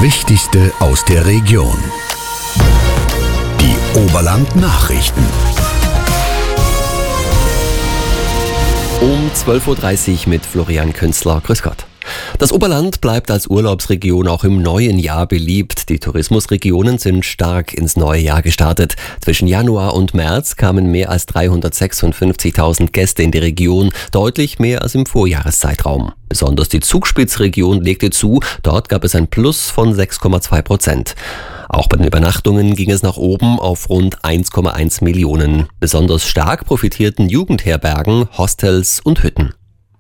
Wichtigste aus der Region. Die Oberland-Nachrichten. Um 12.30 Uhr mit Florian Künzler. Grüß Gott. Das Oberland bleibt als Urlaubsregion auch im neuen Jahr beliebt. Die Tourismusregionen sind stark ins neue Jahr gestartet. Zwischen Januar und März kamen mehr als 356.000 Gäste in die Region, deutlich mehr als im Vorjahreszeitraum. Besonders die Zugspitzregion legte zu, dort gab es ein Plus von 6,2%. Auch bei den Übernachtungen ging es nach oben auf rund 1,1 Millionen. Besonders stark profitierten Jugendherbergen, Hostels und Hütten.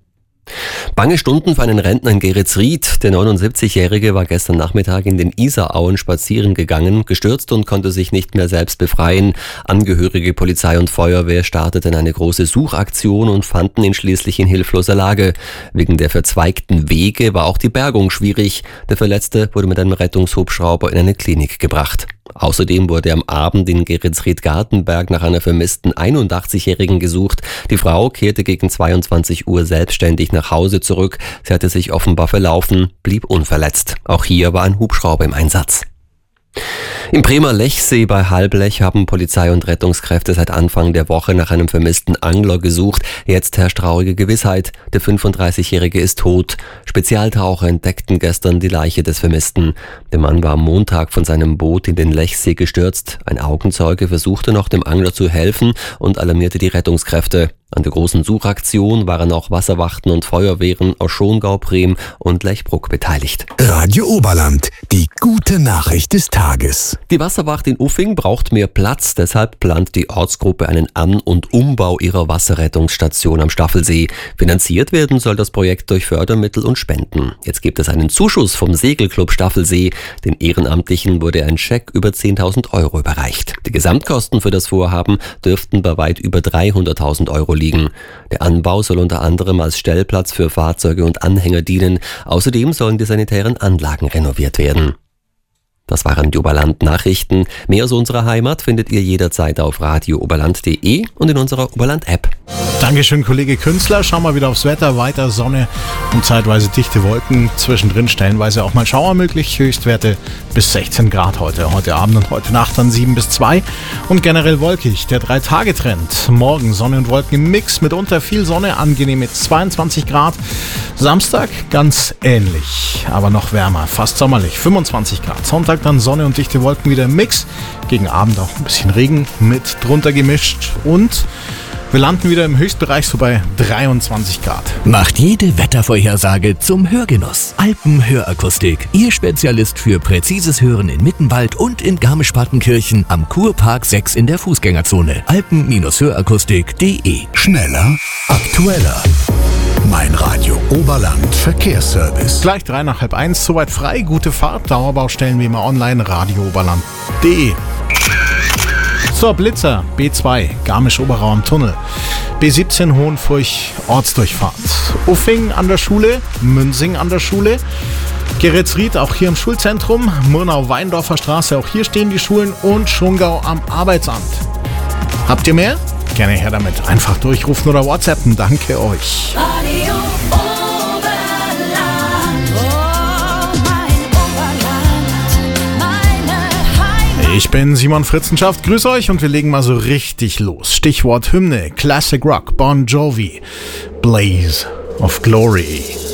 Bange Stunden für einen Rentner in Geretsried. Der 79-Jährige war gestern Nachmittag in den Isarauen spazieren gegangen, gestürzt und konnte sich nicht mehr selbst befreien. Angehörige Polizei und Feuerwehr starteten eine große Suchaktion und fanden ihn schließlich in hilfloser Lage. Wegen der verzweigten Wege war auch die Bergung schwierig. Der Verletzte wurde mit einem Rettungshubschrauber in eine Klinik gebracht. Außerdem wurde am Abend in Geretsried-Gartenberg nach einer vermissten 81-Jährigen gesucht. Die Frau kehrte gegen 22 Uhr selbstständig nach Hause zurück. Sie hatte sich offenbar verlaufen, blieb unverletzt. Auch hier war ein Hubschrauber im Einsatz. Im Bremer Lechsee bei Halblech haben Polizei und Rettungskräfte seit Anfang der Woche nach einem vermissten Angler gesucht. Jetzt herrscht traurige Gewissheit. Der 35-Jährige ist tot. Spezialtaucher entdeckten gestern die Leiche des Vermissten. Der Mann war am Montag von seinem Boot in den Lechsee gestürzt. Ein Augenzeuge versuchte noch dem Angler zu helfen und alarmierte die Rettungskräfte. An der großen Suchaktion waren auch Wasserwachten und Feuerwehren aus Schongau, Brehm und Lechbruck beteiligt. Radio Oberland, die gute Nachricht des Tages. Die Wasserwacht in Uffing braucht mehr Platz, deshalb plant die Ortsgruppe einen An- und Umbau ihrer Wasserrettungsstation am Staffelsee. Finanziert werden soll das Projekt durch Fördermittel und Spenden. Jetzt gibt es einen Zuschuss vom Segelclub Staffelsee. Den Ehrenamtlichen wurde ein Scheck über 10.000 Euro überreicht. Die Gesamtkosten für das Vorhaben dürften bei weit über 300.000 Euro liegen. Der Anbau soll unter anderem als Stellplatz für Fahrzeuge und Anhänger dienen. Außerdem sollen die sanitären Anlagen renoviert werden. Das waren die Oberland-Nachrichten. Mehr aus unserer Heimat findet ihr jederzeit auf radiooberland.de und in unserer Oberland-App. Dankeschön, Kollege Künzler. Schauen wir wieder aufs Wetter. Weiter Sonne und zeitweise dichte Wolken. Zwischendrin stellenweise auch mal Schauer möglich. Höchstwerte bis 16 Grad heute. Heute Abend und heute Nacht dann 7 bis 2. Und generell wolkig. Der 3-Tage-Trend. Morgen Sonne und Wolken im Mix. Mitunter viel Sonne. Angenehm mit 22 Grad. Samstag ganz ähnlich. Aber noch wärmer. Fast sommerlich. 25 Grad. Sonntag dann Sonne und dichte Wolken wieder im Mix. Gegen Abend auch ein bisschen Regen mit drunter gemischt. Und wir landen wieder im Höchstbereich so bei 23 Grad. Macht jede Wettervorhersage zum Hörgenuss. Alpenhörakustik. Ihr Spezialist für präzises Hören in Mittenwald und in Garmisch-Partenkirchen am Kurpark 6 in der Fußgängerzone. Alpen-Hörakustik.de. Schneller, aktueller. Mein Radio Oberland Verkehrsservice. Gleich 3 nach halb 1, soweit frei, gute Fahrt. Dauerbaustellen wie immer online, radiooberland.de. So, Blitzer, B2, Garmisch-Oberau Tunnel. B17 Hohenfurch, Ortsdurchfahrt. Uffing an der Schule, Münsing an der Schule. Geretsried, auch hier im Schulzentrum. Murnau-Weindorfer Straße, auch hier stehen die Schulen. Und Schongau am Arbeitsamt. Habt ihr mehr? Gerne her damit. Einfach durchrufen oder WhatsAppen. Danke euch. Radio Oberland, oh mein Oberland, meine Heimat. Ich bin Simon Fritzenschaft, grüß euch und wir legen mal so richtig los. Stichwort Hymne, Classic Rock, Bon Jovi, Blaze of Glory.